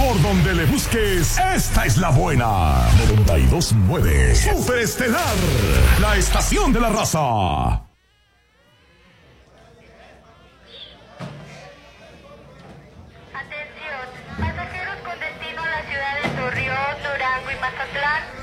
Por donde le busques, esta es la buena. 92.9 Super Estelar, la estación de la raza. Pasajeros con destino a la ciudad de Torreón, Durango y Mazatlán,